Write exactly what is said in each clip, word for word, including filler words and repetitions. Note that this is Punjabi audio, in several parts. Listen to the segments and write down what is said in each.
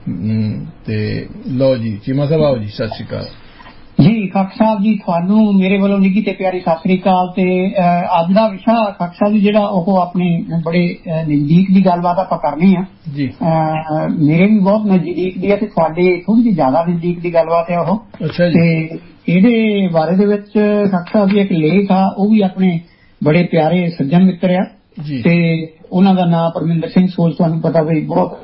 ਤੇ ਲਓ ਜੀ ਚੀਮਾ ਸਾਹਿਬ ਆਓ ਜੀ, ਸਤਿ ਸ਼੍ਰੀ ਅਕਾਲ ਜੀ। ਖਾਖਰ ਸਾਹਿਬ ਜੀ ਤੁਹਾਨੂੰ ਮੇਰੇ ਵੱਲੋਂ ਨਿੱਘੀ ਤੇ ਪਿਆਰੀ ਸਤਿ ਸ੍ਰੀ ਅਕਾਲ। ਤੇ ਅੱਜ ਦਾ ਵਿਸ਼ਾ ਖਾਖਰ ਸਾਹਿਬ ਜੀ ਜਿਹੜਾ ਉਹ ਆਪਣੇ ਬੜੇ ਨਜ਼ਦੀਕ ਦੀ ਗੱਲਬਾਤ ਆਪਾਂ ਕਰਨੀ ਆ ਜੀ। ਮੇਰੇ ਵੀ ਬਹੁਤ ਨਜ਼ਦੀਕ ਦੀ ਹੈ ਤੇ ਤੁਹਾਡੇ ਥੋੜੀ ਜਿਹੀ ਜ਼ਿਆਦਾ ਨਜ਼ਦੀਕ ਦੀ ਗੱਲਬਾਤ ਹੈ ਉਹ। ਅੱਛਾ ਜੀ। ਤੇ ਇਹਦੇ ਬਾਰੇ ਦੇ ਵਿੱਚ ਖਾਖਰ ਸਾਹਿਬ ਜੀ ਇੱਕ ਲੇਖ ਆ, ਉਹ ਵੀ ਆਪਣੇ ਬੜੇ ਪਿਆਰੇ ਸੱਜਣ ਮਿੱਤਰ ਆ ਜੀ, ਤੇ ਉਹਨਾਂ ਦਾ ਨਾਮ ਪਰਮਿੰਦਰ ਸਿੰਘ ਸੋਲ, ਤੁਹਾਨੂੰ ਪਤਾ ਬਈ ਬਹੁਤ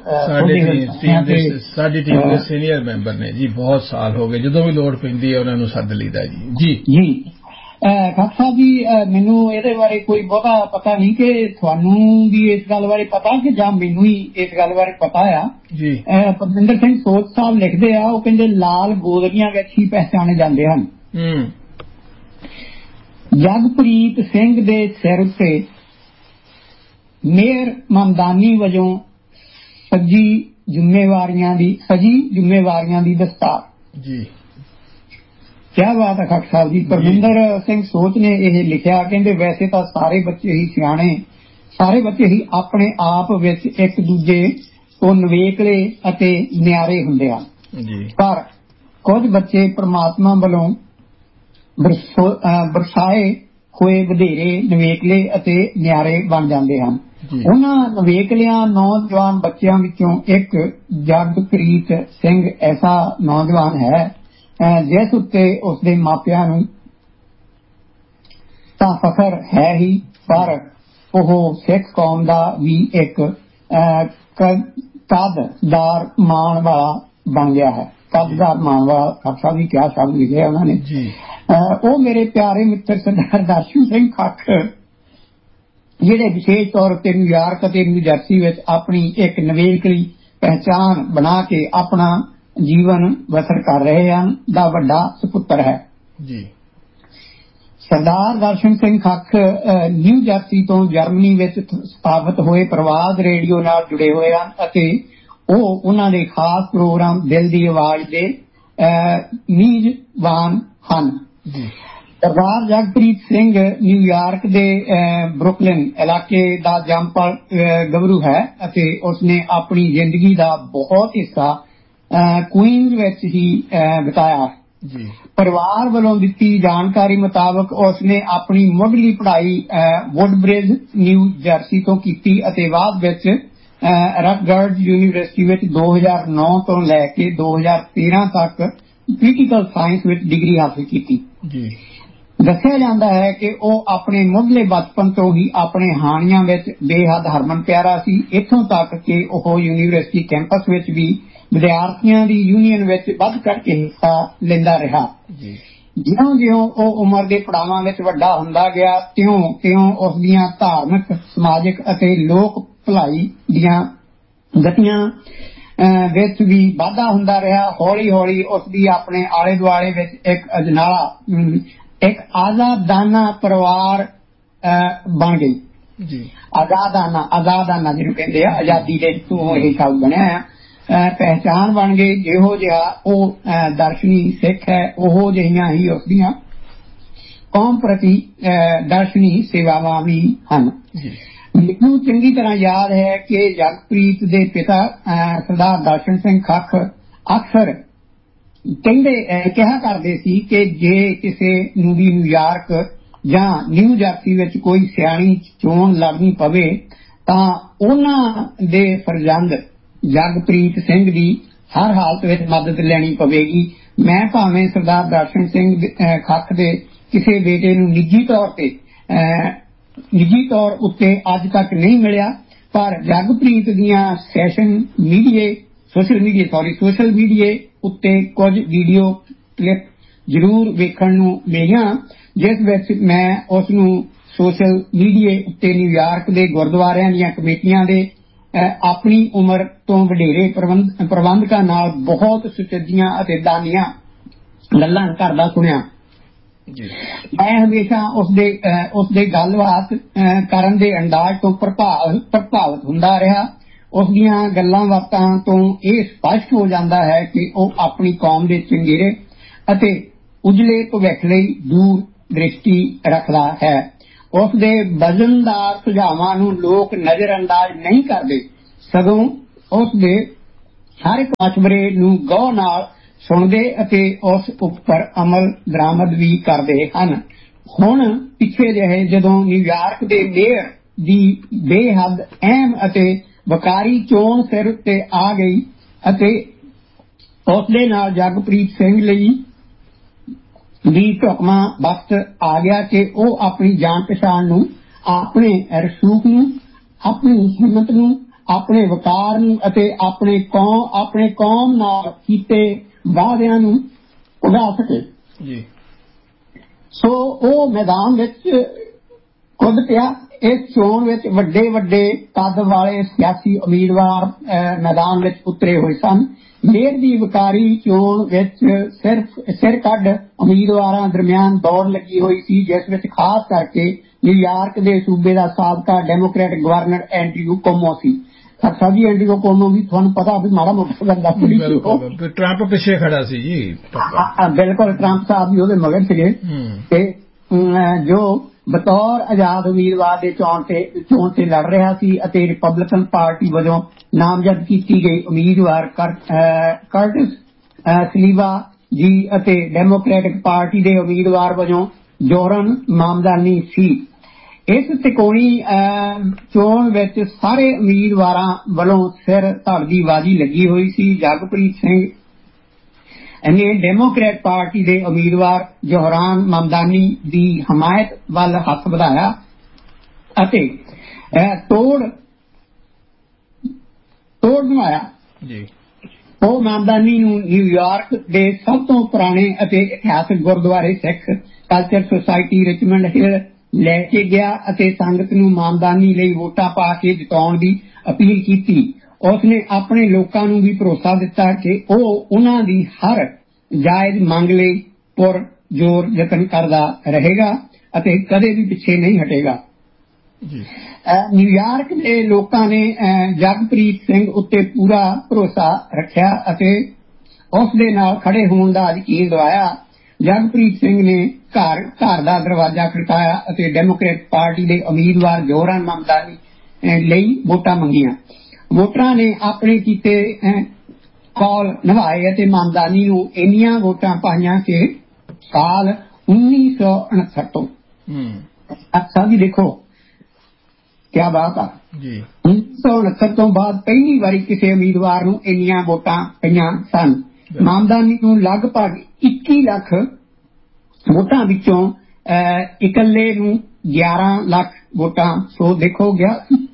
ਸਾਡੀ ਟੀਮ ਦੇ ਸੀਨੀਅਰ ਮੈਂਬਰ ਨੇ ਜੀ, ਬਹੁਤ ਸਾਲ ਹੋ ਗਏ, ਜਦੋਂ ਵੀ ਲੋੜ ਪੈਂਦੀ ਹੈ ਉਹਨਾਂ ਨੂੰ ਸੱਦ ਲਈਦਾ ਜੀ। ਜੀ ਜੀ ਖਾਖਰ ਸਾਹਿਬ ਜੀ, ਮੈਨੂੰ ਇਹਦੇ ਬਾਰੇ ਕੋਈ ਬਹੁਤਾ ਪਤਾ ਨਹੀਂ ਕਿ ਤੁਹਾਨੂੰ ਵੀ ਇਸ ਗੱਲ ਬਾਰੇ ਪਤਾ ਕਿ ਜਾਂ ਮੈਨੂੰ ਹੀ ਇਸ ਗੱਲ ਬਾਰੇ ਪਤਾ ਆ ਜੀ। ਪਰਮਿੰਦਰ ਸਿੰਘ ਸੋਲ ਸਾਹਿਬ ਲਿਖਦੇ ਆ, ਉਹ ਕਹਿੰਦੇ ਲਾਲ ਗੋਦੜੀਆਂ ਵਿੱਚ ਹੀ ਪਹਿਚਾਣੇ ਜਾਂਦੇ ਹਨ। ਜਗਪ੍ਰੀਤ ਸਿੰਘ ਦੇ ਸਿਰ ਉੱਤੇ ਮੇਅਰ ਮਮਦਾਨੀ ਵਜੋਂ ਸੱਜੀ ਜ਼ਿੰਮੇਵਾਰੀਆਂ ਦੀ ਸਜੀ ਜ਼ਿੰਮੇਵਾਰੀਆਂ ਦੀ ਦਸਤਾਰ ਜੀ। ਕਿਆ ਬਾਤ ਹੈ ਖਾਖਰ ਸਾਹਿਬ ਜੀ। ਪਰਮਿੰਦਰ ਸਿੰਘ ਸੋਚ ਨੇ ਇਹ ਲਿਖਿਆ, ਕਹਿੰਦੇ ਵੈਸੇ ਤਾਂ ਸਾਰੇ ਬੱਚੇ ਹੀ ਸਿਆਣੇ, ਸਾਰੇ ਬੱਚੇ ਹੀ ਆਪਣੇ ਆਪ ਵਿੱਚ ਇੱਕ ਦੂਜੇ ਤੋਂ ਨਵੇਕਲੇ ਅਤੇ ਨਿਆਰੇ ਹੁੰਦੇ ਹਨ, ਪਰ ਕੁਝ ਬੱਚੇ ਪ੍ਰਮਾਤਮਾ ਵੱਲੋਂ ਬਰਸਾਏ ਹੋਏ ਵਧੇਰੇ ਨਵੇਕਲੇ ਅਤੇ ਨਿਆਰੇ ਬਣ ਜਾਂਦੇ ਹਨ। ਉਹਨਾਂ ਨਵੇਕਲਿਆਂ ਨੌਜਵਾਨ ਬੱਚਿਆਂ ਵਿੱਚੋਂ ਇੱਕ ਜਗਪ੍ਰੀਤ ਸਿੰਘ ਐਸਾ ਨੌਜਵਾਨ ਹੈ ਜਿਸ ਉੱਤੇ ਉਸਦੇ ਮਾਪਿਆਂ ਨੂੰ ਤਾਂ ਫਖਰ ਹੈ ਹੀ, ਪਰ ਉਹ ਸਿੱਖ ਕੌਮ ਦਾ ਵੀ ਇੱਕ ਕਦਦਾਰ ਮਾਣ ਵਾਲਾ ਬਣ ਗਿਆ ਹੈ। ਕਦਦਾਰ ਮਾਣ ਵਾਲਾ ਖਾਖਰ ਵੀ ਕਿਆ ਸ਼ਬਦ ਲਿਖਿਆ ਉਹਨਾਂ ਨੇ। ਉਹ ਮੇਰੇ ਪਿਆਰੇ ਮਿੱਤਰ ਸਰਦਾਰ ਦਰਸ਼ਨ ਸਿੰਘ ਖਾਖਰ, ਜਿਹੜੇ ਵਿਸ਼ੇਸ਼ ਤੌਰ ਉੱਤੇ ਨਿਊਯਾਰਕ ਅਤੇ ਨਿਊ ਜਰਸੀ ਵਿੱਚ ਆਪਣੀ ਇੱਕ ਨਵੇਕਲੀ ਪਹਿਚਾਣ ਬਣਾ ਕੇ ਆਪਣਾ ਜੀਵਨ ਬਸਰ ਕਰ ਰਹੇ ਹਨ, ਦਾ ਵੱਡਾ ਸੁਪੁੱਤਰ ਹੈ ਜੀ। ਸਰਦਾਰ ਦਰਸ਼ਨ ਸਿੰਘ ਖਾਖਰ ਨਿਊ ਜਰਸੀ ਤੋਂ ਜਰਮਨੀ ਵਿੱਚ ਸਥਾਪਿਤ ਹੋਏ ਪ੍ਰਵਾਦ ਰੇਡੀਓ ਨਾਲ ਜੁੜੇ ਹੋਏ ਹਨ ਅਤੇ ਉਹ ਉਹਨਾਂ ਦੇ ਖਾਸ ਪ੍ਰੋਗਰਾਮ ਦਿਲ ਦੀ ਆਵਾਜ਼ ਦੇ ਮੇਜ਼ਬਾਨ ਹਨ। ਸਰਦਾਰ ਜਗਪ੍ਰੀਤ ਸਿੰਘ ਨਿਊਯਾਰਕ ਦੇ ਬਰੁਕਲਿਨ ਇਲਾਕੇ ਦਾ ਜੰਮਪਲ ਗੱਭਰੂ ਹੈ ਅਤੇ ਉਸਨੇ ਆਪਣੀ ਜ਼ਿੰਦਗੀ ਦਾ ਬਹੁਤ ਹਿੱਸਾ ਕੁਈਨਜ਼ ਵਿੱਚ ਹੀ ਬਿਤਾਇਆ। ਪਰਿਵਾਰ ਵੱਲੋਂ ਦਿੱਤੀ ਜਾਣਕਾਰੀ ਮੁਤਾਬਕ ਉਸਨੇ ਆਪਣੀ ਮੁੱਢਲੀ ਪੜ੍ਹਾਈ ਵੁੱਡਬ੍ਰਿਜ ਨਿਊ ਜਰਸੀ ਤੋਂ ਕੀਤੀ ਅਤੇ ਬਾਅਦ ਵਿੱਚ ਰਟਗਰਜ਼ ਯੂਨੀਵਰਸਿਟੀ ਵਿੱਚ ਦੋ ਹਜ਼ਾਰ ਨੌ ਤੋਂ ਲੈ ਕੇ ਦੋ ਹਜ਼ਾਰ ਤੇਰਾਂ ਤੱਕ ਪੋਲੀਟੀਕਲ ਸਾਇੰਸ ਵਿੱਚ ਡਿਗਰੀ ਹਾਸਲ ਕੀਤੀ। ਦੱਸਿਆ ਜਾਂਦਾ ਹੈ ਕਿ ਉਹ ਆਪਣੇ ਮੁੱਢਲੇ ਬਚਪਨ ਤੋਂ ਹੀ ਆਪਣੇ ਹਾਣੀਆਂ ਵਿੱਚ ਬੇਹੱਦ ਹਰਮਨ ਪਿਆਰਾ ਸੀ, ਇੱਥੋਂ ਤੱਕ ਕਿ ਉਹ ਯੂਨੀਵਰਸਿਟੀ ਕੈਂਪਸ ਵਿੱਚ ਵੀ ਵਿਦਿਆਰਥੀਆਂ ਦੀ ਯੂਨੀਅਨ ਵਿੱਚ ਵੱਧ ਚੜ੍ਹ ਕੇ ਹਿੱਸਾ ਲੈਂਦਾ ਰਿਹਾ। ਜਿਉਂ ਜਿਉਂ ਉਹ ਉਮਰ ਦੇ ਪੜਾਵਾਂ ਵਿੱਚ ਵੱਡਾ ਹੁੰਦਾ ਗਿਆ, ਤਿਉਂ ਤਿਉਂ ਉਸ ਦੀਆਂ ਧਾਰਮਿਕ, ਸਮਾਜਿਕ ਅਤੇ ਲੋਕ ਭਲਾਈ ਦੀਆਂ ਗਤੀਆਂ ਵਿੱਚ ਵੀ ਵਾਧਾ ਹੁੰਦਾ ਰਿਹਾ। ਹੌਲੀ ਹੌਲੀ ਉਸਦੀ ਆਪਣੇ ਆਲੇ ਦੁਆਲੇ ਵਿੱਚ ਇੱਕ ਅਜਨਾਲਾ ਇੱਕ ਆਜ਼ਾਦਾਨਾ ਪਰਿਵਾਰ ਬਣ ਗਈ ਜੀ। ਆਜ਼ਾਦਾਨਾ ਆਜ਼ਾਦਾਨਾ ਜਿਹਨੂੰ ਕਹਿੰਦੇ ਆ, ਆਜ਼ਾਦੀ ਦੇ ਤੋਂ ਇਹ ਸ਼ਬਦ ਬਣਿਆ ਆ। ਪਹਿਚਾਣ ਬਣ ਗਈ, ਜਿਹੋ ਜਿਹਾ ਉਹ ਦਰਸ਼ਨੀ ਸਿੱਖ ਹੈ ਉਹੋ ਜਿਹੀਆਂ ਹੀ ਉਸਦੀਆਂ ਕੌਮ ਪ੍ਰਤੀ ਦਰਸ਼ਨੀ ਸੇਵਾਵਾਂ ਵੀ ਹਨ। ਮੈਨੂੰ ਚੰਗੀ ਤਰ੍ਹਾਂ ਯਾਦ ਹੈ ਕਿ ਜਗਪ੍ਰੀਤ ਦੇ ਪਿਤਾ ਸਰਦਾਰ ਦਰਸ਼ਨ ਸਿੰਘ ਖਾਖਰ ਅਕਸਰ ਕਹਿੰਦੇ ਕਿਹਾ ਕਰਦੇ ਸੀ ਕਿ ਜੇ ਕਿਸੇ ਨੂੰ ਵੀ ਨਿਊਯਾਰਕ ਜਾਂ ਨਿਊ ਜਰਸੀ ਵਿੱਚ ਕੋਈ ਸਿਆਣੀ ਚੋਣ ਲੜਨੀ ਪਵੇ ਤਾਂ ਉਹਨਾਂ ਦੇ ਫਰਜ਼ੰਦ ਜਗਪ੍ਰੀਤ ਸਿੰਘ ਦੀ ਹਰ ਹਾਲਤ ਵਿੱਚ ਮਦਦ ਲੈਣੀ ਪਵੇਗੀ। ਮੈਂ ਭਾਵੇਂ ਸਰਦਾਰ ਦਰਸ਼ਨ ਸਿੰਘ ਖਾਖਰ ਦੇ ਕਿਸੇ ਬੇਟੇ ਨੂੰ ਨਿੱਜੀ ਤੌਰ ਤੇ ਨਿੱਜੀ ਤੌਰ ਉੱਤੇ ਅੱਜ ਤੱਕ ਨਹੀਂ ਮਿਲਿਆ, ਪਰ ਜਗਪ੍ਰੀਤ ਦੀਆਂ session ਮੀਡੀਏ social media sorry social ਮੀਡੀਏ ਉੱਤੇ ਕੁਝ ਵੀਡੀਓ ਕਲਿੱਪ ਜ਼ਰੂਰ ਵੇਖਣ ਨੂੰ ਮਿਲੀਆਂ, ਜਿਸ ਵਿੱਚ ਮੈਂ ਉਸ ਨੂੰ ਸੋਸ਼ਲ ਮੀਡੀਆ ਉੱਤੇ ਨਿਊਯਾਰਕ ਦੇ ਗੁਰਦੁਆਰਿਆਂ ਦੀਆਂ ਕਮੇਟੀਆਂ ਦੇ ਆਪਣੀ ਉਮਰ ਤੋਂ ਵਡੇਰੇ ਪ੍ਰਬੰਧ ਪ੍ਰਬੰਧਕਾਂ ਨਾਲ ਬਹੁਤ ਸੁਚੱਜੀਆਂ ਅਤੇ ਦਾਨੀਆਂ ਗੱਲਾਂ ਕਰਦਾ ਸੁਣਿਆ। ਮੈਂ ਹਮੇਸ਼ਾ ਉਸਦੇ ਉਸਦੇ ਗੱਲਬਾਤ ਕਰਨ ਦੇ ਅੰਦਾਜ਼ ਤੋਂ ਪ੍ਰਭਾਵਿਤ ਹੁੰਦਾ ਰਿਹਾ। ਉਸਦੀਆਂ ਗੱਲਾਂ ਬਾਤਾਂ ਤੋਂ ਇਹ ਸਪਸ਼ਟ ਹੋ ਜਾਂਦਾ ਹੈ ਕਿ ਉਹ ਆਪਣੀ ਕੌਮ ਦੇ ਚੰਗੇਰੇ ਅਤੇ ਉਜਲੇ ਭਵਿੱਖ ਲਈ ਦੂਰ ਦ੍ਰਿਸ਼ਟੀ ਰੱਖਦਾ ਹੈ। ਉਸਦੇ ਵਜ਼ਨਦਾਰ ਸੁਝਾਵਾਂ ਨੂੰ ਲੋਕ ਨਜ਼ਰ ਅੰਦਾਜ਼ ਨਹੀਂ ਕਰਦੇ, ਸਗੋਂ ਉਸਦੇ ਹਰ ਇੱਕ ਮਸ਼ਵਰੇ ਨੂੰ ਗੌਰ ਨਾਲ ਸੁਣਦੇ ਅਤੇ ਉਸ ਉੱਪਰ ਅਮਲ ਦਰਾਮਦ ਵੀ ਕਰਦੇ ਹਨ। ਹੁਣ ਪਿੱਛੇ ਜਿਹੇ ਜਦੋਂ ਨਿਊਯਾਰਕ ਦੇ ਮੇਅਰ ਦੀ ਬੇਹੱਦ ਅਹਿਮ ਅਤੇ ਵਕਾਰੀ ਚੋਣ ਸਿਰ ਉੱਤੇ ਆ ਗਈ ਅਤੇ ਉਸ ਦੇ ਨਾਲ ਜਗਪ੍ਰੀਤ ਸਿੰਘ ਲਈ ਵੀ ਢੁਕਵਾਂ ਵਕਤ ਆ ਗਿਆ ਕਿ ਉਹ ਆਪਣੀ ਜਾਣ ਪਛਾਣ ਨੂੰ, ਆਪਣੇ ਰਸੂਖ ਨੂੰ, ਆਪਣੀ ਹਿੰਮਤ ਨੂੰ, ਆਪਣੇ ਵਕਾਰ ਨੂੰ ਅਤੇ ਆਪਣੇ ਕੌਮ ਆਪਣੇ ਕੌਮ ਨਾਲ ਕੀਤੇ ਵਾਅਦਿਆਂ ਨੂੰ ਉਡਾ ਸਕੇ। ਜੀ ਸੋ ਉਹ ਮੈਦਾਨ ਵਿੱਚ ਕੁੱਦ ਪਿਆ। ਇਸ ਚੋਣ ਵਿੱਚ ਵੱਡੇ ਵੱਡੇ ਕੱਦ ਵਾਲੇ ਸਿਆਸੀ ਉਮੀਦਵਾਰ ਮੈਦਾਨ ਵਿੱਚ ਉਤਰੇ ਹੋਏ ਸਨ। ਮੇਅਰ ਦੀ ਵਕਾਰੀ ਚੋਣ ਵਿੱਚ ਸਿਰਫ ਸਿਰ ਕੱਢ ਉਮੀਦਵਾਰਾਂ ਦਰਮਿਆਨ ਦੌੜ ਲੱਗੀ ਹੋਈ ਸੀ, ਜਿਸ ਵਿੱਚ ਖਾਸ ਕਰਕੇ ਨਿਊਯਾਰਕ ਦੇ ਸੂਬੇ ਦਾ ਸਾਬਕਾ ਡੈਮੋਕ੍ਰੈਟਿਕ ਗਵਰਨਰ ਐਂਡਰਿਊ ਕੁਓਮੋ ਸੀ। ਸਰ ਜੀ ਐਂਡਰਿਊ ਕੁਓਮੋ ਵੀ ਤੁਹਾਨੂੰ ਪਤਾ ਵੀ ਮਾੜਾ ਮੋਟਾ ਬੰਦਾ ਟਰੰਪ ਪਿੱਛੇ ਖੜਾ ਸੀ ਜੀ। ਬਿਲਕੁਲ ਟਰੰਪ ਸਾਹਿਬ ਵੀ ਉਹਦੇ ਮਗਰ ਸੀਗੇ ਤੇ ਜੋ ਬਤੌਰ ਆਜ਼ਾਦ ਉਮੀਦਵਾਰ ਦੇ ਚੋਣ ਤੇ ਚੋਣ ਤੇ ਲੜ ਰਿਹਾ ਸੀ ਅਤੇ ਰਿਪਬਲਿਕਨ ਪਾਰਟੀ ਵਜੋਂ ਨਾਮਜ਼ਦ ਕੀਤੀ ਗਈ ਉਮੀਦਵਾਰ ਕਰਟਿਸ ਸਲੀਵਾ ਜੀ ਅਤੇ ਡੈਮੋਕ੍ਰੈਟਿਕ ਪਾਰਟੀ ਦੇ ਉਮੀਦਵਾਰ ਵਜੋਂ ਜੋਹਰਨ ਮਾਮਦਾਨੀ ਸੀ। ਇਸ ਤਿਕੋਣੀ ਚੋਣ ਵਿੱਚ ਸਾਰੇ ਉਮੀਦਵਾਰਾਂ ਵੱਲੋਂ ਸਿਰ ਧੜ ਦੀ ਬਾਜ਼ੀ ਲੱਗੀ ਹੋਈ ਸੀ। ਜਗਪ੍ਰੀਤ ਸਿੰਘ ਨੇ ਡੈਮੋਕ੍ਰੈਟ ਪਾਰਟੀ ਦੇ ਉਮੀਦਵਾਰ ਜੋਹਰਾਨ ਮਾਮਦਾਨੀ ਦੀ ਹਮਾਇਤ ਵੱਲ ਹੱਥ ਵਧਾਇਆ ਅਤੇ ਤੋੜ ਤੋੜ ਬਣਾਇਆ। ਉਹ ਮਾਮਦਾਨੀ ਨੂੰ ਨਿਊਯਾਰਕ ਦੇ ਸਭ ਤੋਂ ਪੁਰਾਣੇ ਅਤੇ ਇਤਿਹਾਸਕ ਗੁਰਦੁਆਰੇ ਸਿੱਖ ਕਲਚਰ ਸੁਸਾਇਟੀ ਰਿਚਮੰਡ ਹਿੱਲ ਲੈ ਕੇ ਗਿਆ ਅਤੇ ਸੰਗਤ ਨੂੰ ਮਾਮਦਾਨੀ ਲਈ ਵੋਟਾਂ ਪਾ ਕੇ ਜਿਤਾਉਣ ਦੀ ਅਪੀਲ ਕੀਤੀ। ਉਸਨੇ ਆਪਣੇ ਲੋਕਾਂ ਨੂੰ ਵੀ ਭਰੋਸਾ ਦਿੱਤਾ ਕਿ ਉਹ ਉਹਨਾਂ ਦੀ ਹਰ ਜਾਇਜ਼ ਮੰਗ ਲਈ ਪੁਰ ਜ਼ੋਰ ਯਤਨ ਕਰਦਾ ਰਹੇਗਾ ਅਤੇ ਕਦੇ ਵੀ ਪਿੱਛੇ ਨਹੀਂ ਹਟੇਗਾ। ਨਿਊਯਾਰਕ ਦੇ ਲੋਕਾਂ ਨੇ ਜਗਪ੍ਰੀਤ ਸਿੰਘ ਉੱਤੇ ਪੂਰਾ ਭਰੋਸਾ ਰੱਖਿਆ ਅਤੇ ਉਸ ਦੇ ਨਾਲ ਖੜੇ ਹੋਣ ਦਾ ਯਕੀਨ ਦਿਵਾਇਆ। ਜਗਪ੍ਰੀਤ ਸਿੰਘ ਨੇ ਘਰ ਘਰ ਦਾ ਦਰਵਾਜ਼ਾ ਖੜਕਾਇਆ ਅਤੇ ਡੈਮੋਕ੍ਰੇਟ ਪਾਰਟੀ ਦੇ ਉਮੀਦਵਾਰ ਜੋਹਰਾਨ ਮਾਮਦਾਨੀ ਲਈ ਵੋਟਾਂ ਮੰਗੀਆਂ। ਵੋਟਰਾਂ ਨੇ ਆਪਣੇ ਕੀਤੇ ਕੌਲ ਨਿਭਾਏ ਅਤੇ ਮਾਮਦਾਨੀ ਨੂੰ ਇੰਨੀਆਂ ਵੋਟਾਂ ਪਾਈਆਂ ਕਿ ਸਾਲ ਉੱਨੀ ਸੌ ਉਨੱਤਰ ਤੋਂ ਅੱਛਾ ਜੀ ਦੇਖੋ ਕਿਆ ਬਾਤ ਆ ਜੀ ਉੱਨੀ ਸੌ ਉਨੱਤਰ ਤੋਂ ਬਾਅਦ ਪਹਿਲੀ ਵਾਰੀ ਕਿਸੇ ਉਮੀਦਵਾਰ ਨੂੰ ਇੰਨੀਆਂ ਵੋਟਾਂ ਪਈਆਂ ਸਨ। ਮਾਮਦਾਨੀ ਨੂੰ ਲਗਭਗ ਇੱਕੀ ਲੱਖ ਵੋਟਾਂ ਵਿੱਚੋਂ ਇਕੱਲੇ ਨੂੰ ਗਿਆਰਾਂ ਲੱਖ ਵੋਟਾਂ ਸੋ ਦੇਖੋ ਗਿਆ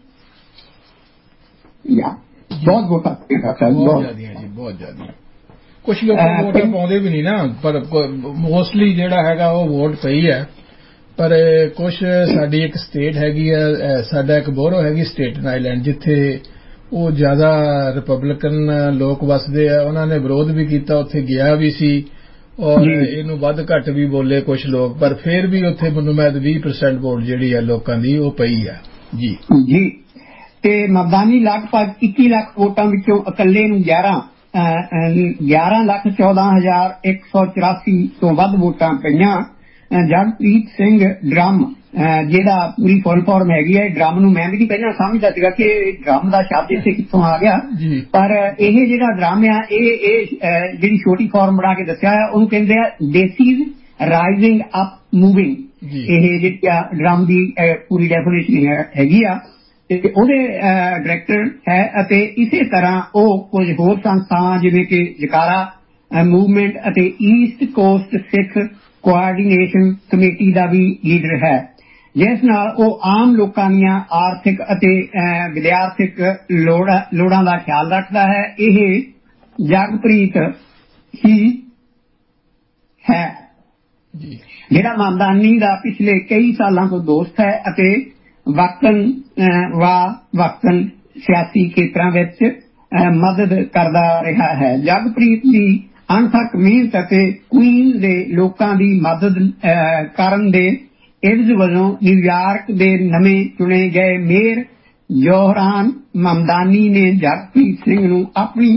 ਬਹੁਤ ਵੋਟਾਂ ਬਹੁਤ ਜ਼ਿਆਦਾ। ਕੁਛ ਲੋਕ ਵੋਟਾਂ ਪਾਉਂਦੇ ਵੀ ਨਹੀਂ ਨਾ, ਪਰ ਮੋਸਟਲੀ ਜਿਹੜਾ ਹੈਗਾ ਉਹ ਵੋਟ ਪਈ ਹੈ। ਪਰ ਕੁਛ ਸਾਡੀ ਇੱਕ ਸਟੇਟ ਹੈਗੀ ਆ, ਸਾਡਾ ਇੱਕ ਬੋਰੋ ਹੈਗੀ ਸਟੇਟਨ ਆਈਲੈਂਡ, ਜਿੱਥੇ ਉਹ ਜ਼ਿਆਦਾ ਰਿਪਬਲਿਕਨ ਲੋਕ ਵਸਦੇ ਆ। ਉਹਨਾਂ ਨੇ ਵਿਰੋਧ ਵੀ ਕੀਤਾ, ਉੱਥੇ ਗਿਆ ਵੀ ਸੀ ਔਰ ਇਹਨੂੰ ਵੱਧ ਘੱਟ ਵੀ ਬੋਲੇ ਕੁਛ ਲੋਕ, ਪਰ ਫਿਰ ਵੀ ਉੱਥੇ ਮੈਨੂੰ ਮੈਂ ਵੀਹ ਪਰਸੈਂਟ ਵੋਟ ਜਿਹੜੀ ਆ ਲੋਕਾਂ ਦੀ ਉਹ ਪਈ ਆ ਜੀ ਜੀ ਤੇ ਮਾਮਦਾਨੀ ਲਗਭਗ ਇੱਕੀ ਲੱਖ ਵੋਟਾਂ ਵਿੱਚੋਂ ਇਕੱਲੇ ਨੂੰ ਗਿਆਰਾਂ ਗਿਆਰਾਂ ਲੱਖ ਚੌਦਾਂ ਹਜ਼ਾਰ ਇੱਕ ਸੌ ਚੁਰਾਸੀ ਤੋਂ ਵੱਧ ਵੋਟਾਂ ਪਈਆਂ। ਜਗਪ੍ਰੀਤ ਸਿੰਘ ਡਰਮ ਜਿਹੜਾ ਪੂਰੀ ਫੁੱਲ ਫਾਰਮ ਹੈਗੀ ਹੈ, ਡਰਮ ਨੂੰ ਮੈਂ ਵੀ ਨਹੀਂ ਪਹਿਲਾਂ ਸਮਝਦਾ ਸੀਗਾ ਕਿ ਡਰਮ ਦਾ ਸ਼ਬਦ ਇੱਥੇ ਕਿੱਥੋਂ ਆ ਗਿਆ, ਪਰ ਇਹ ਜਿਹੜਾ ਡਰਮ ਆ ਇਹ ਇਹ ਜਿਹੜੀ ਛੋਟੀ ਫਾਰਮ ਬਣਾ ਕੇ ਦੱਸਿਆ ਹੈ ਉਹਨੂੰ ਕਹਿੰਦੇ ਆ ਦੇਸੀਜ਼ ਰਾਈਜ਼ਿੰਗ ਅਪ ਮੂਵਿੰਗ। ਇਹ ਜਿਹੜੀ ਆ ਡਰਮ ਦੀ ਪੂਰੀ ਡੈਫੀਨੇਸ਼ਨ ਹੈਗੀ ਆ ਤੇ ਉਹਦੇ ਡਾਇਰੈਕਟਰ ਹੈ ਅਤੇ ਇਸੇ ਤਰ੍ਹਾਂ ਉਹ ਕੁਝ ਹੋਰ ਸੰਸਥਾਵਾਂ ਜਿਵੇਂ ਕਿ ਜਕਾਰਾ ਮੂਵਮੈਂਟ ਅਤੇ ਈਸਟ ਕੋਸਟ ਸਿੱਖ ਕੋਆਰਡੀਨੇਸ਼ਨ ਕਮੇਟੀ ਦਾ ਵੀ ਲੀਡਰ ਹੈ, ਜਿਸ ਨਾਲ ਉਹ ਆਮ ਲੋਕਾਂ ਦੀਆਂ ਆਰਥਿਕ ਅਤੇ ਵਿਦਿਆਰਥਿਕ ਲੋੜਾਂ ਲੋੜਾਂ ਦਾ ਖਿਆਲ ਰੱਖਦਾ ਹੈ। ਇਹ ਜਗਪ੍ਰੀਤ ਹੀ ਹੈ ਜਿਹੜਾ ਮਾਮਦਾਨੀ ਦਾ ਪਿਛਲੇ ਕਈ ਸਾਲਾਂ ਤੋਂ ਦੋਸਤ ਹੈ ਅਤੇ ਵਕਤਨ ਵਾ ਵਕਤਨ ਸਿਆਸੀ ਖੇਤਰਾਂ ਵਿੱਚ ਮਦਦ ਕਰਦਾ ਰਿਹਾ ਹੈ। ਜਗਪ੍ਰੀਤ ਦੀ ਅਣਥੱਕ ਮਿਹਨਤ ਅਤੇ ਕੁਈਨ ਦੇ ਲੋਕਾਂ ਦੀ ਮਦਦ ਕਰਨ ਦੇ ਇਵਜ਼ ਵਜੋਂ ਨਿਊਯਾਰਕ ਦੇ ਨਵੇਂ ਚੁਣੇ ਗਏ ਮੇਅਰ ਜੋਹਰਾਨ ਮਾਮਦਾਨੀ ਨੇ ਜਗਪ੍ਰੀਤ ਸਿੰਘ ਨੂੰ ਆਪਣੀ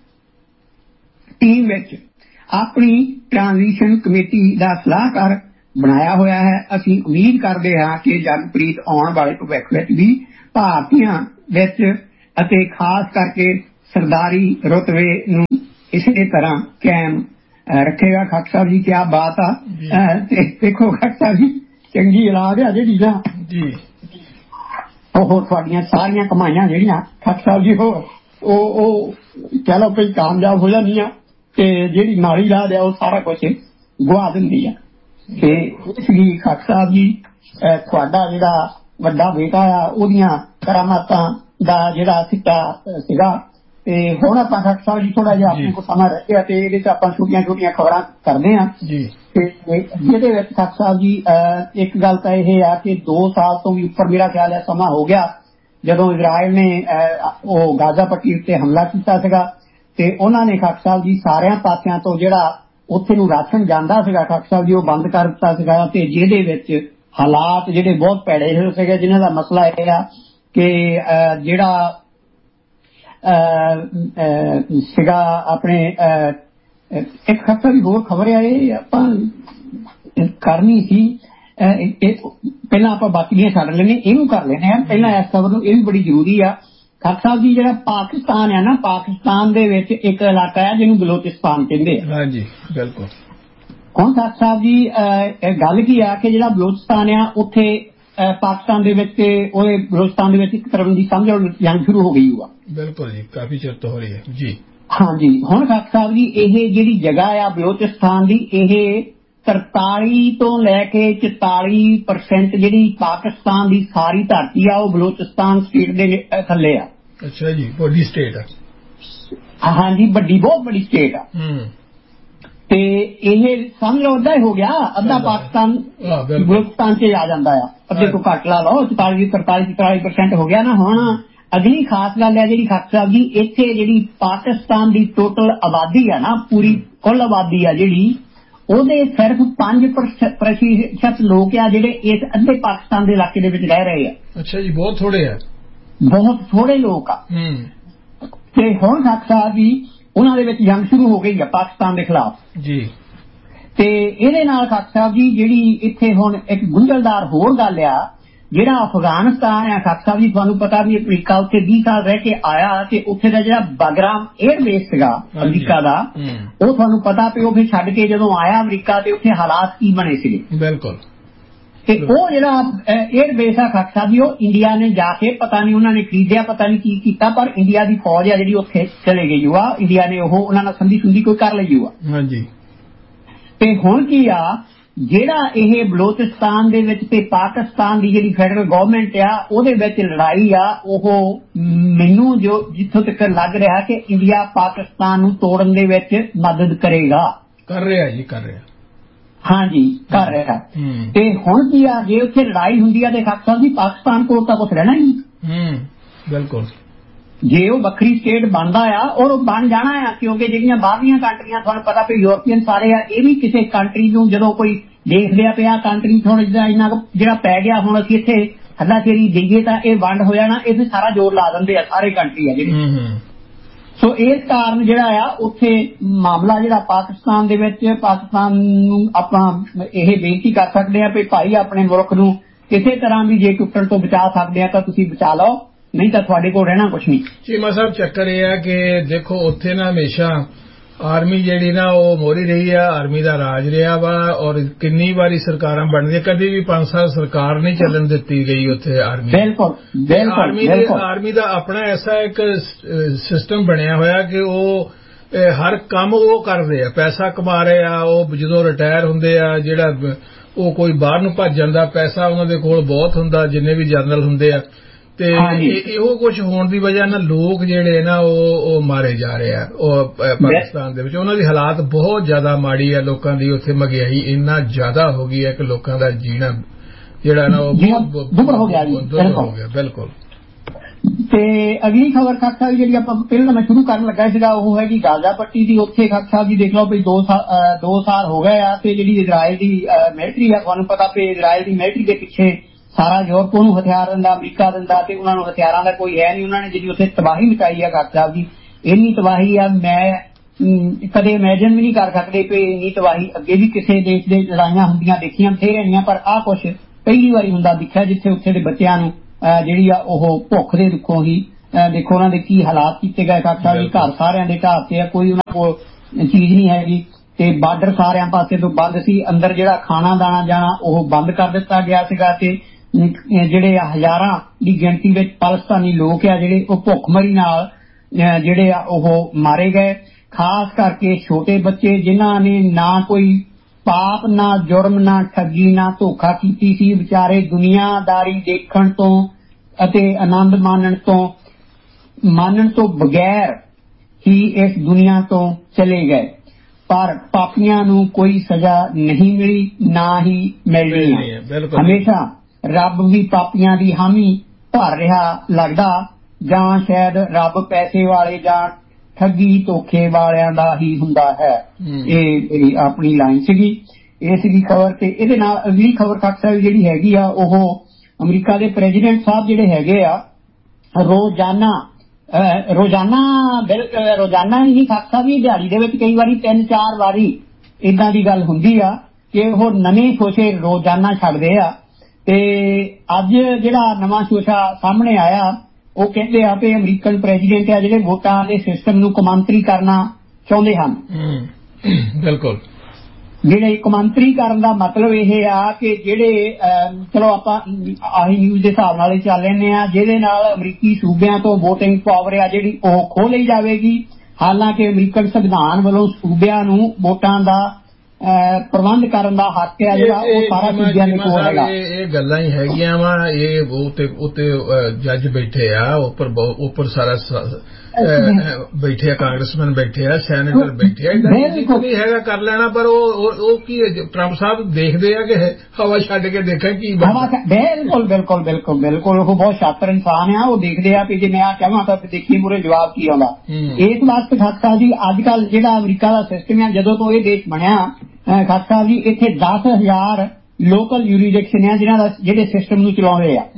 ਟੀਮ ਵਿੱਚ ਆਪਣੀ ਟ੍ਰਾਂਜ਼ੀਸ਼ਨ ਕਮੇਟੀ ਦਾ ਸਲਾਹਕਾਰ ਬਣਾਇਆ ਹੋਇਆ ਹੈ। ਅਸੀਂ ਉਮੀਦ ਕਰਦੇ ਹਾਂ ਕਿ ਜਗਪ੍ਰੀਤ ਆਉਣ ਵਾਲੇ ਭਵਿੱਖ ਵਿੱਚ ਵੀ ਭਾਰਤੀਆਂ ਵਿੱਚ ਅਤੇ ਖਾਸ ਕਰਕੇ सरदारी रुतबे नूं इसे तरह कायम रखेगा। खाक साहब जी क्या बात आ। देखो खाक साहब जी चंगी औलाद है जी ना थोड़ियां सारिया कमाइयां जड़ियां खाक साहब जी वो कह लो कोई कामयाब हो जानी ते जी माड़ी औलाद है वो सारा कुछ गुआ दिंदी है। ते इसलिए खाक साहब जी थोड़ा जिहड़ा वड्डा बेटा आ ओदियां करामातां दा जिहड़ा सिक्का सीगा ते हुण आपां खाक साहब जी थोड़ा जिहा अपने को समा रह गया ते इहदे च आपां छोटियां छोटियां खबरां करदे आ ते जिहदे विच खाक साहब जी एक गल तां इह आ कि दो साल तो भी उपर मेरा ख्याल है समा हो गया जदों इजराइल ने ਉਹ गाजा पट्टी उत्ते हमला कीता सीगा ते उन्हां ने खाक साहब जी सारियां पासियां तो जिहड़ा उत्थे नूं राशन ਜਾਂਦਾ ਸੀਗਾ खाक साहब जी ਉਹ ਬੰਦ ਕਰ ਦਿੱਤਾ ਸੀਗਾ ਤੇ ਜਿਹਦੇ ਵਿੱਚ ਹਾਲਾਤ ਜਿਹੜੇ ਬਹੁਤ ਭੈੜੇ ਹੋਏ ਸੀਗੇ ਜਿਨ੍ਹਾਂ ਦਾ ਮਸਲਾ ਇਹ ਆ ਕਿ ਜਿਹੜਾ ਸੀਗਾ ਆਪਣੇ ਇੱਕ ਖਾਕ साहब जी ਹੋਰ ਖਬਰ ਆ ਇਹ ਆਪਾਂ ਕਰਨੀ ਸੀ ਪਹਿਲਾਂ ਆਪਾਂ ਬਾਕੀ ਦੀਆਂ ਛੱਡ ਲੈਣੇ ਇਹਨੂੰ ਕਰ ਲੈਣੇ ਆ ਪਹਿਲਾਂ ਇਸ ਖਬਰ ਨੂੰ ਇਹ ਵੀ ਬੜੀ ਜ਼ਰੂਰੀ ਆ। ਖਾਕ साहब जी ਜਿਹੜਾ ਪਾਕਿਸਤਾਨ ਆ ਨਾ ਪਾਕਿਸਤਾਨ ਦੇ ਵਿੱਚ ਇੱਕ ਇਲਾਕਾ ਹੈ ਜਿਹਨੂੰ ਬਲੋਚਿਸਤਾਨ ਕਹਿੰਦੇ ਆ। ਹਾਂਜੀ ਬਿਲਕੁਲ। ਹੁਣ ਖਾਕ साहब जी ਗੱਲ ਕੀ ਆ ਕਿ ਜਿਹੜਾ ਬਲੋਚਿਸਤਾਨ ਆ ਉੱਥੇ ਪਾਕਿਸਤਾਨ ਦੇ ਵਿੱਚ ਉਹਦੇ ਬਲੋਚਿਸਤਾਨ ਦੇ ਵਿੱਚ ਇੱਕ ਤਰ੍ਹਾਂ ਦੀ ਸਮਝੋ ਜੰਗ ਸ਼ੁਰੂ ਹੋ ਗਈ ਹੋਆ। ਬਿਲਕੁਲ ਜੀ ਕਾਫੀ ਚਿਰ ਤੋਂ ਹੋ ਰਹੀ ਹੈ ਜੀ। ਹਾਂਜੀ ਹੁਣ ਖਾਕ साहब जी ਇਹ ਜਿਹੜੀ ਜਗ੍ਹਾ ਆ ਬਲੋਚਿਸਤਾਨ ਦੀ ਇਹ ਤਰਤਾਲੀ ਤੋਂ ਲੈ ਕੇ ਚੁਤਾਲੀ ਪਰਸੈਂਟ ਜਿਹੜੀ ਪਾਕਿਸਤਾਨ ਦੀ ਸਾਰੀ ਧਰਤੀ ਆ ਉਹ ਬਲੋਚਿਸਤਾਨ ਸਟੇਟ ਦੇ ਥੱਲੇ ਆ। ਅੱਛਾ ਜੀ ਵੱਡੀ ਸਟੇਟ ਆ। ਹਾਂਜੀ ਵੱਡੀ ਬਹੁਤ ਵੱਡੀ ਸਟੇਟ ਆ ਤੇ ਇਹ ਸਮਝ ਲਓ ਅੱਧਾ ਹੀ ਹੋ ਗਿਆ ਅੱਧਾ ਪਾਕਿਸਤਾਨ ਬਲੋਚਿਸਤਾਨ ਚ ਆ ਜਾਂਦਾ ਆ ਅੱਧੇ ਤੋਂ ਘੱਟ ਲਾ ਲਓ ਚੁਤਾਲੀ ਤਰਤਾਲੀ ਚੁਤਾਲੀ ਪਰਸੈਂਟ ਹੋ ਗਿਆ ਨਾ। ਹੁਣ ਅਗਲੀ ਖਾਸ ਗੱਲ ਹੈ ਜਿਹੜੀ ਖਾਕ साहब जी ਇੱਥੇ ਜਿਹੜੀ ਪਾਕਿਸਤਾਨ ਦੀ ਟੋਟਲ ਆਬਾਦੀ ਆ ਨਾ ਪੂਰੀ ਕੁੱਲ ਆਬਾਦੀ ਆ ਜਿਹੜੀ ਉਹਦੇ ਸਿਰਫ ਪੰਜ ਪ੍ਰਤੀਸ਼ਤ ਲੋਕ ਆ ਜਿਹੜੇ ਇਸ ਅੱਧੇ ਪਾਕਿਸਤਾਨ ਦੇ ਇਲਾਕੇ ਦੇ ਵਿੱਚ ਰਹਿ ਰਹੇ ਆ। ਅੱਛਾ ਜੀ ਬਹੁਤ ਥੋੜੇ ਆ ਬਹੁਤ ਥੋੜੇ ਲੋਕ ਆ। ਤੇ ਹੁਣ ਖਾਕ साहब जी ਉਹਨਾਂ ਦੇ ਵਿੱਚ ਜੰਗ ਸ਼ੁਰੂ ਹੋ ਗਈ ਆ ਪਾਕਿਸਤਾਨ ਦੇ ਖਿਲਾਫ ਜੀ ਤੇ ਇਹਦੇ ਨਾਲ ਖਾਕ साहब जी ਜਿਹੜੀ ਇੱਥੇ ਹੁਣ ਇੱਕ ਗੁੰਝਲਦਾਰ ਹੋਰ ਗੱਲ ਆ ਜਿਹੜਾ ਅਫਗਾਨਿਸਤਾਨ ਆ ਖਾਕ साहब जी ਤੁਹਾਨੂੰ ਪਤਾ ਵੀ ਅਮਰੀਕਾ ਉੱਥੇ ਵੀਹ ਸਾਲ ਰਹਿ ਕੇ ਆਇਆ ਤੇ ਉੱਥੇ ਦਾ ਜਿਹੜਾ ਬਾਗਰਾਮ 에ਅਰ ਬੇਸ ਸੀਗਾ ਅਮਰੀਕਾ ਦਾ ਉਹ ਤੁਹਾਨੂੰ ਪਤਾ ਵੀ ਉਹ ਫਿਰ ਛੱਡ ਕੇ ਜਦੋਂ ਆਇਆ ਅਮਰੀਕਾ ਤੇ ਉੱਥੇ ਹਾਲਾਤ ਕੀ ਬਣੇ ਸੀਗੇ। ਬਿਲਕੁਲ ਤੇ ਉਹ ਜਿਹੜਾ 에ਅਰ ਬੇਸ ਆ ਖਾਕ साहब जी ਉਹ ਇੰਡੀਆ ਨੇ ਜਾ ਕੇ ਪਤਾ ਨਹੀਂ ਉਹਨਾਂ ਨੇ ਖਰੀਦਿਆ ਪਤਾ ਨਹੀਂ ਕੀ ਕੀਤਾ ਪਰ ਇੰਡੀਆ ਦੀ ਫੌਜ ਆ ਜਿਹੜੀ ਉੱਥੇ ਚਲੇ ਗਈ ਹੋਆ ਇੰਡੀਆ ਨੇ ਉਹ ਉਹਨਾਂ ਨਾਲ ਸੰਧੀ ਸੁੰਧੀ ਕੋਈ ਕਰ ਲਈ ਹੋਆ। ਹਾਂਜੀ ਤੇ ਹੁਣ ਕੀ ਆ ਜਿਹੜਾ ਇਹ ਬਲੋਚਿਸਤਾਨ ਦੇ ਵਿੱਚ ਤੇ ਪਾਕਿਸਤਾਨ ਦੀ ਜਿਹੜੀ ਫੈਡਰਲ ਗਵਰਨਮੈਂਟ ਆ ਉਹਦੇ ਵਿੱਚ ਲੜਾਈ ਆ ਉਹ ਮੈਨੂੰ ਜੋ ਜਿੱਥੋਂ ਤੱਕ ਲੱਗ ਰਿਹਾ ਕਿ ਇੰਡੀਆ ਪਾਕਿਸਤਾਨ ਨੂੰ ਤੋੜਨ ਦੇ ਵਿੱਚ ਮਦਦ ਕਰੇਗਾ ਕਰ ਰਿਹਾ ਜੀ ਕਰ ਰਿਹਾ। ਹਾਂਜੀ ਕਰ ਰਿਹਾ ਤੇ ਹੁਣ ਕੀ ਆ ਜੇ ਉੱਥੇ ਲੜਾਈ ਹੁੰਦੀ ਆ ਤੇ ਖਾਕ साहब जी ਪਾਕਿਸਤਾਨ ਕੋਲ ਤਾਂ ਕੁਛ ਰਹਿਣਾ ਹੀ ਨਹੀਂ। ਬਿਲਕੁਲ ਜੇ ਉਹ ਵੱਖਰੀ ਸਟੇਟ ਬਣਦਾ ਆ ਔਰ ਉਹ ਬਣ ਜਾਣਾ ਆ ਕਿਉਂਕਿ ਜਿਹੜੀਆਂ ਬਾਹਰਲੀਆਂ ਕੰਟਰੀਆਂ ਤੁਹਾਨੂੰ ਪਤਾ ਵੀ ਯੂਰਪੀਅਨ ਸਾਰੇ ਆ ਇਹ ਵੀ ਕਿਸੇ ਕੰਟਰੀ ਨੂੰ ਜਦੋਂ ਕੋਈ ਦੇਖ ਲਿਆ ਪਿਆ ਕੰਟਰੀ ਥੋੜਾ ਜਿਹਾ ਇੰਨਾ ਜਿਹੜਾ ਪੈ ਗਿਆ ਹੁਣ ਅਸੀਂ ਇੱਥੇ ਹੱਲਾਸ਼ੇਰੀ ਦੇਈਏ ਤਾਂ ਇਹ ਵੰਡ ਹੋ ਜਾਣਾ ਇਹ ਸਾਰਾ ਜ਼ੋਰ ਲਾ ਦਿੰਦੇ ਆ ਸਾਰੇ ਕੰਟਰੀ ਆ ਜਿਹੜੇ। ਸੋ ਇਸ ਕਾਰਨ ਜਿਹੜਾ ਆ ਉੱਥੇ ਮਾਮਲਾ ਜਿਹੜਾ ਪਾਕਿਸਤਾਨ ਦੇ ਵਿੱਚ ਪਾਕਿਸਤਾਨ ਨੂੰ ਆਪਾਂ ਇਹ ਬੇਨਤੀ ਕਰ ਸਕਦੇ ਆ ਵੀ ਭਾਈ ਆਪਣੇ ਮੁਲਕ ਨੂੰ ਕਿਸੇ ਤਰ੍ਹਾਂ ਵੀ ਜੇ ਟੁੱਟਣ ਤੋਂ ਬਚਾ ਸਕਦੇ ਆ ਤਾਂ ਤੁਸੀਂ ਬਚਾ ਲਓ ਨਹੀਂ ਤਾਂ ਤੁਹਾਡੇ ਕੋਲ ਰਹਿਣਾ ਕੁਛ ਨਹੀਂ। ਚੀਮਾ ਸਾਹਿਬ ਚੱਕਰ ਇਹ ਆ ਕਿ ਦੇਖੋ ਉੱਥੇ ਨਾ ਹਮੇਸ਼ਾ ਆਰਮੀ ਜਿਹੜੀ ਨਾ ਉਹ ਮੋਰੀ ਰਹੀ ਆ ਆਰਮੀ ਦਾ ਰਾਜ ਰਿਹਾ ਵਾ ਔਰ ਕਿੰਨੀ ਵਾਰੀ ਸਰਕਾਰਾਂ ਬਣਦੀਆਂ ਕਦੇ ਵੀ ਪੰਜ ਸਾਲ ਸਰਕਾਰ ਨਹੀਂ ਚੱਲਣ ਦਿੱਤੀ ਗਈ ਉੱਥੇ ਆਰਮੀ। ਬਿਲਕੁਲ ਆਰਮੀ ਦੇ ਆਰਮੀ ਦਾ ਆਪਣਾ ਐਸਾ ਇੱਕ ਸਿਸਟਮ ਬਣਿਆ ਹੋਇਆ ਕਿ ਉਹ ਹਰ ਕੰਮ ਉਹ ਕਰਦੇ ਆ ਪੈਸਾ ਕਮਾ ਰਹੇ ਆ ਉਹ ਜਦੋਂ ਰਿਟਾਇਰ ਹੁੰਦੇ ਆ ਜਿਹੜਾ ਉਹ ਕੋਈ ਬਾਹਰ ਨੂੰ ਭੱਜ ਜਾਂਦਾ ਪੈਸਾ ਉਹਨਾਂ ਦੇ ਕੋਲ ਬਹੁਤ ਹੁੰਦਾ ਜਿੰਨੇ ਵੀ ਜਨਰਲ ਹੁੰਦੇ ਆ ਤੇ ਇਹੋ ਕੁਝ ਹੋਣ ਦੀ ਵਜ੍ਹਾ ਨਾਲ ਲੋਕ ਜਿਹੜੇ ਨਾ ਉਹ ਮਾਰੇ ਜਾ ਰਹੇ ਆ ਉਹ ਪਾਕਿਸਤਾਨ ਦੇ ਵਿੱਚ ਉਹਨਾਂ ਦੀ ਹਾਲਾਤ ਬਹੁਤ ਜ਼ਿਆਦਾ ਮਾੜੀ ਆ ਲੋਕਾਂ ਦੀ ਉੱਥੇ ਮਹਿੰਗਾਈ ਇੰਨਾ ਜ਼ਿਆਦਾ ਹੋ ਗਈ ਹੈ ਕਿ ਲੋਕਾਂ ਦਾ ਜੀਣਾ ਜਿਹੜਾ ਨਾ ਉਹ ਦੁੱਭਰ ਹੋ ਗਿਆ ਬਿਲਕੁਲ। ਤੇ ਅਗਲੀ ਖਬਰ ਖਾਕ साहब ਜਿਹੜੀ ਆਪਾਂ ਪਹਿਲਾਂ ਮੈਂ ਸ਼ੁਰੂ ਕਰਨ ਲੱਗਾ ਸੀਗਾ ਉਹ ਹੈਗੀ ਗਾਜ਼ਾ ਪੱਟੀ ਦੀ ਉੱਥੇ ਖਾਕ साहब ਜੀ ਦੇਖ ਲਓ ਵੀ ਦੋ ਸਾਲ ਦੋ ਸਾਲ ਹੋ ਗਏ ਆ ਤੇ ਜਿਹੜੀ ਇਜ਼ਰਾਈਲ ਦੀ ਮਿਲਟਰੀ ਆ ਤੁਹਾਨੂੰ ਪਤਾ ਵੀ ਇਜ਼ਰਾਈਲ ਦੀ ਮਿਲਟਰੀ ਦੇ ਪਿੱਛੇ ਸਾਰਾ ਯੂਰਪ ਨੂੰ ਹਥਿਆਰ ਦਿੰਦਾ ਅਮਰੀਕਾ ਦਿੰਦਾ ਤੇ ਉਹਨਾਂ ਨੂੰ ਹਥਿਆਰਾਂ ਦਾ ਕੋਈ ਹੈ ਨਹੀਂ ਉਹਨਾਂ ਨੇ ਜਿਹੜੀ ਉੱਥੇ ਤਬਾਹੀ ਮਚਾਈ ਆ ਖਾਕ साहब ਜੀ ਇੰਨੀ ਤਬਾਹੀ ਆ ਮੈਂ ਕਦੇ ਇਮੈਜਿਨ ਵੀ ਨਹੀਂ ਕਰ ਸਕਦੇ ਕਿ ਇੰਨੀ ਤਬਾਹੀ ਅੱਗੇ ਵੀ ਕਿਸੇ ਦੇਸ਼ ਦੇ ਲੜਾਈਆਂ ਹੁੰਦੀਆਂ ਦੇਖੀਆਂ ਬਥੇਰੀਆਂ ਪਰ ਆਹ ਕੁਛ ਪਹਿਲੀ ਵਾਰੀ ਹੁੰਦਾ ਦਿਖਿਆ ਜਿੱਥੇ ਉੱਥੇ ਦੇ ਬੱਚਿਆਂ ਨੂੰ ਜਿਹੜੀ ਆ ਉਹ ਭੁੱਖ ਦੇ ਦੁੱਖੋਂ ਹੀ ਦੇਖੋ ਉਹਨਾਂ ਦੇ ਕੀ ਹਾਲਾਤ ਕੀਤੇ ਗਏ। ਖਾਕਾ ਜੀ ਘਰ ਸਾਰਿਆਂ ਦੇ ਢਾਹ ਤੇ ਆ, ਕੋਈ ਉਹਨਾਂ ਕੋਲ ਚੀਜ਼ ਨਹੀਂ ਹੈਗੀ ਤੇ ਬਾਰਡਰ ਸਾਰਿਆਂ ਪਾਸੇ ਤੋਂ ਬੰਦ ਸੀ। ਅੰਦਰ ਜਿਹੜਾ ਖਾਣਾ ਦਾਣਾ ਜਾਣਾ ਉਹ ਬੰਦ ਕਰ ਦਿੱਤਾ ਗਿਆ ਸੀਗਾ ਤੇ ਜਿਹੜੇ ਹਜ਼ਾਰਾਂ ਦੀ ਗਿਣਤੀ ਵਿੱਚ ਪਾਕਿਸਤਾਨੀ ਲੋਕ ਆ ਜਿਹੜੇ ਉਹ ਭੁੱਖਮਰੀ ਨਾਲ ਜਿਹੜੇ ਆ ਉਹ ਮਾਰੇ ਗਏ। ਖਾਸ ਕਰਕੇ ਛੋਟੇ ਬੱਚੇ ਜਿਨ੍ਹਾਂ ਨੇ ਨਾ ਕੋਈ ਪਾਪ ਨਾ ਜੁਰਮ ਨਾ ਠੱਗੀ ਨਾ ਧੋਖਾ ਕੀਤੀ ਸੀ, ਵਿਚਾਰੇ ਦੁਨੀਆਦਾਰੀ ਦੇਖਣ ਤੋਂ ਅਤੇ ਆਨੰਦ ਮਾਣਨ ਤੋਂ ਮਾਨਣ ਤੋਂ ਬਗੈਰ ਹੀ ਇਸ ਦੁਨੀਆ ਤੋਂ ਚਲੇ ਗਏ। ਪਰ ਪਾਪੀਆਂ ਨੂੰ ਕੋਈ ਸਜ਼ਾ ਨਹੀਂ ਮਿਲੀ, ਨਾ ਹੀ ਮਿਲਣੀ ਹੈ। ਹਮੇਸ਼ਾ ਰੱਬ ਵੀ ਪਾਪੀਆਂ ਦੀ ਹਾਮੀ ਭਰ ਰਿਹਾ ਲੱਗਦਾ, ਜਾਂ ਸ਼ਾਇਦ ਰੱਬ ਪੈਸੇ ਵਾਲੇ ਜਾਂ ਠੱਗੀ ਧੋਖੇ ਵਾਲਿਆਂ ਦਾ ਹੀ ਹੁੰਦਾ ਹੈ। ਇਹ ਆਪਣੀ ਲਾਈਨ ਸੀਗੀ, ਇਹ ਸੀਗੀ ਖਬਰ। ਤੇ ਇਹਦੇ ਨਾਲ ਅਗਲੀ ਖਬਰ ਖਾਕਸਾ ਜਿਹੜੀ ਹੈਗੀ ਆ ਉਹ ਅਮਰੀਕਾ ਦੇ ਪ੍ਰੈਜ਼ੀਡੈਂਟ ਸਾਹਿਬ ਜਿਹੜੇ ਹੈਗੇ ਆ ਰੋਜ਼ਾਨਾ ਰੋਜ਼ਾਨਾ ਰੋਜ਼ਾਨਾ ਹੀ ਖਾਕਸਾ ਵੀ ਦਿਹਾੜੀ ਦੇ ਵਿੱਚ ਕਈ ਵਾਰੀ ਤਿੰਨ ਚਾਰ ਵਾਰੀ ਏਦਾਂ ਦੀ ਗੱਲ ਹੁੰਦੀ ਆ ਕਿ ਉਹ ਨਵੇਂ ਸ਼ੋਸ਼ੇ ਰੋਜ਼ਾਨਾ ਛੱਡਦੇ ਆ। ਤੇ ਅੱਜ ਜਿਹੜਾ ਨਵਾਂ ਸ਼ੋਸ਼ਾ ਸਾਹਮਣੇ ਆਇਆ ਉਹ ਕਹਿੰਦੇ ਆ ਕਿ ਅਮਰੀਕਨ ਪ੍ਰੈਜ਼ੀਡੈਂਟ ਆ ਜਿਹੜੇ ਵੋਟਾਂ ਦੇ ਸਿਸਟਮ ਨੂੰ ਕੌਮਾਂਤਰੀ ਕਰਨਾ ਚਾਹੁੰਦੇ ਹਨ। ਬਿਲਕੁਲ, ਜਿਹੜੇ ਕੌਮਾਂਤਰੀ ਕਰਨ ਦਾ ਮਤਲਬ ਇਹ ਆ ਕਿ ਜਿਹੜੇ ਚਲੋ ਆਪਾਂ ਆਹੀ ਨਿਊਜ਼ ਦੇ ਹਿਸਾਬ ਨਾਲ ਹੀ ਚੱਲ ਲੈਂਦੇ ਆ, ਜਿਹਦੇ ਨਾਲ ਅਮਰੀਕੀ ਸੂਬਿਆਂ ਤੋਂ ਵੋਟਿੰਗ ਪਾਵਰ ਆ ਜਿਹੜੀ ਉਹ ਖੋਹ ਲਈ ਜਾਵੇਗੀ। ਹਾਲਾਂਕਿ ਅਮਰੀਕਨ ਸੰਵਿਧਾਨ ਵੱਲੋਂ ਸੂਬਿਆਂ ਨੂੰ ਵੋਟਾਂ ਦਾ ਪ੍ਰਬੰਧ ਕਰਨ ਦਾ ਹੱਕ ਹੈ ਜਿਹੜਾ ਉਹ ਸਾਰਾ ਸੂਬਿਆਂ ਦੇ ਕੋਲ ਹੈਗਾ। ਇਹ ਗੱਲਾਂ ਹੀ ਹੈਗੀਆਂ ਵਾ, ਇਹ ਉੱਤੇ ਜੱਜ ਬੈਠੇ ਆ, ਉੱਪਰ ਉੱਪਰ ਸਾਰਾ ਬੈਠੇ ਆ, ਕਾਂਗਰਸਮੈਨ ਬੈਠੇ ਆ, ਸੈਨੇਟਰ ਬੈਠੇ ਆ, ਨਹੀਂ ਹੈਗਾ ਕਰ ਲੈਣਾ। ਪਰ ਉਹ ਕੀ ਟਰੰਪ ਸਾਹਿਬ ਦੇਖਦੇ ਆ ਕਿ ਹਵਾ ਛੱਡ ਕੇ ਦੇਖਾਂ ਕੀ ਹਵਾ। ਬਿਲਕੁਲ ਬਿਲਕੁਲ ਬਿਲਕੁਲ ਬਿਲਕੁਲ ਉਹ ਬਹੁਤ ਸ਼ਾਤਰ ਇਨਸਾਨ ਆ। ਉਹ ਦੇਖਦੇ ਆ ਕਿ ਜੇ ਮੈਂ ਆ ਕਹਾਂ ਤਾਂ ਦੇਖੀ ਮੂਰੇ ਜਵਾਬ ਕੀ ਆਉਂਦਾ। ਇਸ ਵਾਸਤੇ ਖਾਕਸਾ ਜੀ ਅੱਜ ਕੱਲ੍ਹ ਜਿਹੜਾ ਅਮਰੀਕਾ ਦਾ ਸਿਸਟਮ ਆ, ਜਦੋਂ ਤੋਂ ਇਹ ਦੇਸ਼ ਬਣਿਆ ਖਾਕਸਾ ਜੀ, ਇੱਥੇ ਦਸ ਹਜ਼ਾਰ ਲੋਕਲ ਯੂਰੀਡਿਕਸ਼ਨ ਆ ਜਿਹਨਾਂ ਦਾ ਜਿਹੜੇ ਸਿਸਟਮ ਨੂੰ ਚਲਾਉਂਦੇ ਆ।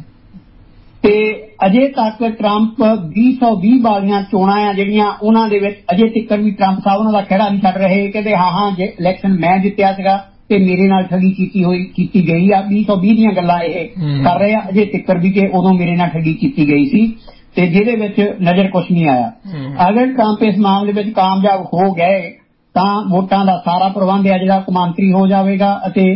ਤੇ ਅਜੇ ਤੱਕ ਟਰੰਪ ਵੀਹ ਸੌ ਵੀਹ ਵਾਲੀਆਂ ਚੋਣਾਂ ਆ ਜਿਹੜੀਆਂ ਉਹਨਾਂ ਦੇ ਵਿੱਚ ਅਜੇ ਤੱਕ ਵੀ ਟਰੰਪ ਸਾਹਿਬ ਉਹਨਾਂ ਦਾ ਖਹਿੜਾ ਨਹੀਂ ਛੱਡ ਰਹੇ। ਕਹਿੰਦੇ ਹਾਂ ਹਾਂ ਜੇ ਇਲੈਕਸ਼ਨ ਮੈਂ ਜਿੱਤਿਆ ਸੀਗਾ ਤੇ ਮੇਰੇ ਨਾਲ ਠੱਗੀ ਕੀਤੀ ਹੋਈ ਕੀਤੀ ਗਈ ਆ। ਵੀਹ ਸੌ ਵੀਹ ਦੀਆਂ ਗੱਲਾਂ ਇਹ ਕਰ ਰਹੇ ਆ ਅਜੇ ਤੱਕ ਵੀ ਕਿ ਉਦੋਂ ਮੇਰੇ ਨਾਲ ਠੱਗੀ ਕੀਤੀ ਗਈ ਸੀ ਤੇ ਜਿਹਦੇ ਵਿੱਚ ਨਜ਼ਰ ਕੁਛ ਨਹੀਂ ਆਇਆ। ਅਗਰ ਟਰੰਪ ਇਸ ਮਾਮਲੇ ਵਿੱਚ ਕਾਮਯਾਬ ਹੋ ਗਏ ਤਾਂ ਵੋਟਾਂ ਦਾ ਸਾਰਾ ਪ੍ਰਬੰਧ ਆ ਜਿਹੜਾ ਕੌਮਾਂਤਰੀ ਹੋ ਜਾਵੇਗਾ ਅਤੇ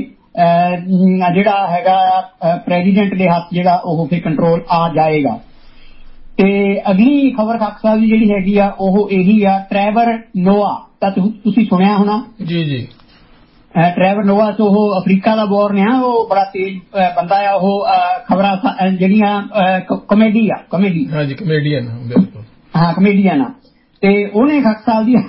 ਜਿਹੜਾ ਹੈਗਾ ਪ੍ਰੈਜ਼ੀਡੈਂਟ ਦੇ ਹੱਥ ਜਿਹੜਾ ਉਹ ਫਿਰ ਕੰਟਰੋਲ ਆ ਜਾਏਗਾ। ਤੇ ਅਗਲੀ ਖਬਰ ਖਾਕਸਾ ਦੀ ਜਿਹੜੀ ਹੈਗੀ ਆ ਉਹ ਇਹੀ ਆ, ਟਰੈਵਰ ਨੋਆ ਤਾਂ ਤੁਸੀਂ ਸੁਣਿਆ ਹੋਣਾ ਜੀ ਜੀ। ਟਰੈਵਰ ਨੋਆ ਤੋਂ ਉਹ ਅਫਰੀਕਾ ਦਾ ਬੋਰਨ ਆ, ਉਹ ਬੜਾ ਤੇਜ਼ ਬੰਦਾ ਆ। ਉਹ ਖਬਰਾਂ ਜਿਹੜੀਆਂ ਕਮੇਡੀ ਆ ਕਮੇਡੀ ਹਾਂਜੀ ਕਮੇਡੀਅਨ ਬਿਲਕੁਲ ਹਾਂ ਕਮੇਡੀਅਨ ਆ। ਤੇ ਉਹਨੇ ਖਾਕਸਾ ਦੀ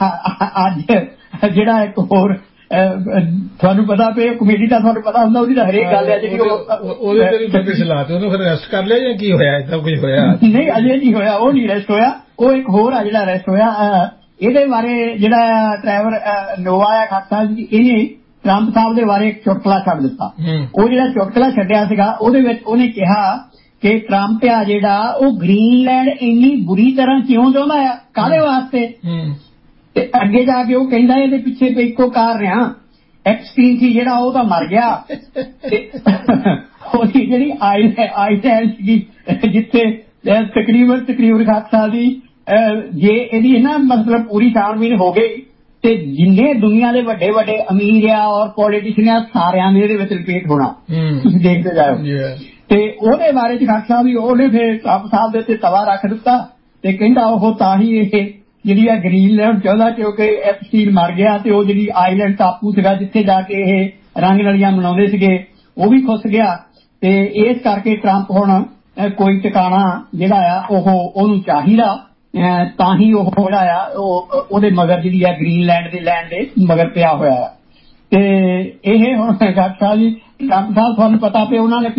ਅੱਜ ਜਿਹੜਾ ਇੱਕ ਹੋਰ ਤੁਹਾਨੂੰ ਪਤਾ ਪਏ ਕਮੇਡੀ ਦਾ ਤੁਹਾਨੂੰ ਪਤਾ ਹੁੰਦਾ ਉਹਦੀ ਤਾਂ ਹਰੇਕ ਗੱਲ ਹੈ ਜਿਹੜੀ ਉਹਦੇ ਤੇ ਚਲਾਤੇ ਉਹਨੂੰ ਫਿਰ ਅਰੈਸਟ ਕਰ ਲਿਆ ਜਾਂ ਕੀ ਹੋਇਆ? ਏਦਾਂ ਕੁਝ ਹੋਇਆ ਨਹੀਂ, ਅਜੇ ਨਹੀਂ ਹੋਇਆ, ਉਹ ਨਹੀਂ ਅਰੈਸਟ ਹੋਇਆ। ਉਹ ਇੱਕ ਹੋਰ ਆ ਜਿਹੜਾ ਅਰੈਸਟ ਹੋਇਆ। ਇਹਦੇ ਬਾਰੇ ਜਿਹੜਾ ਟਰੈਵਰ ਨੋਆ ਆ ਖਾਕਸਾ ਜੀ, ਇਹਨੇ ਟਰੰਪ ਸਾਹਿਬ ਦੇ ਬਾਰੇ ਇੱਕ ਚੁਟਕਲਾ ਛੱਡ ਦਿੱਤਾ। ਉਹ ਜਿਹੜਾ ਚੁਟਕਲਾ ਛੱਡਿਆ ਸੀਗਾ ਉਹਦੇ ਵਿੱਚ ਉਹਨੇ ਕਿਹਾ ਕਿ ਟਰੰਪ ਆ ਜਿਹੜਾ ਉਹ ਗ੍ਰੀਨਲੈਂਡ ਇੰਨੀ ਬੁਰੀ ਤਰ੍ਹਾਂ ਕਿਉਂ ਚਾਹੁੰਦਾ ਆ, ਕਾਹਦੇ ਵਾਸਤੇ। ਤੇ ਅੱਗੇ ਜਾ ਕੇ ਉਹ ਕਹਿੰਦਾ ਇਹਦੇ ਪਿੱਛੇ ਇੱਕੋ ਕਾਰਨ ਆ, ਐਪਸਟੀਨ ਸੀ ਜਿਹੜਾ ਉਹ ਤਾਂ ਮਰ ਗਿਆ ਤੇ ਉਹਦੀ ਜਿਹੜੀ ਆਈਲੈਂਡ ਸੀਗੀ ਜਿੱਥੇ ਤਕਰੀਬਨ ਤਕਰੀਬਨ ਖਾਕਸਾ ਦੀ ਜੇ ਇਹਦੀ ਨਾ ਮਤਲਬ ਪੂਰੀ ਛਾਣਬੀਣ ਹੋ ਗਈ ਤੇ ਜਿੰਨੇ ਦੁਨੀਆ ਦੇ ਵੱਡੇ ਵੱਡੇ ਅਮੀਰ ਆ ਔਰ ਪੋਲੀਟੀਸ਼ੀਅਨ ਆ ਸਾਰਿਆਂ ਨੇ ਇਹਦੇ ਵਿੱਚ ਰਿਪੀਟ ਹੋਣਾ। ਤੁਸੀਂ ਦੇਖਦੇ ਜਾਓ। ਤੇ ਉਹਦੇ ਬਾਰੇ ਚ ਖਾਕਸਾ ਵੀ ਉਹਨੇ ਫਿਰ ਟਰੰਪ ਸਾਹਿਬ ਦੇ ਉੱਤੇ ਤਵਾ ਰੱਖ ਦਿੱਤਾ ਤੇ ਕਹਿੰਦਾ ਉਹ ਤਾਂ ਹੀ ਇਹ ਜਿਹੜੀ ਆ ਗ੍ਰੀਨਲੈਂਡ ਚਾਹੁੰਦਾ ਕਿਉਂਕਿ ਐਪਸਟੀਨ ਮਰ ਗਿਆ ਤੇ ਉਹ ਜਿਹੜੀ ਆਈਲੈਂਡ ਟਾਪੂ ਸੀਗਾ ਜਿੱਥੇ ਜਾ ਕੇ ਇਹ ਰੰਗ ਨਲੀਆਂ ਮਨਾਉਂਦੇ ਸੀਗੇ ਉਹ ਵੀ ਖੁੱਸ ਗਿਆ। ਤੇ ਇਸ ਕਰਕੇ ਟਰੰਪ ਹੁਣ ਕੋਈ ਟਿਕਾਣਾ ਜਿਹੜਾ ਆ ਉਹ ਉਹਨੂੰ ਚਾਹੀਦਾ ਤਾਂ ਹੀ ਉਹ ਜਿਹੜਾ ਆ ਉਹ ਉਹਦੇ ਮਗਰ ਜਿਹੜੀ ਆ ਗ੍ਰੀਨਲੈਂਡ ਦੇ ਲੈਂਡ ਦੇ ਮਗਰ ਪਿਆ ਹੋਇਆ। ਤੇ ਇਹ ਹੁਣ ਖਾਕਸਾ ਜੀ ਟਰੰਪ ਸਾਹਿਬ ਤੁਹਾਨੂੰ ਪਤਾ ਪਿਆ ਉਹਨਾਂ ਨੇ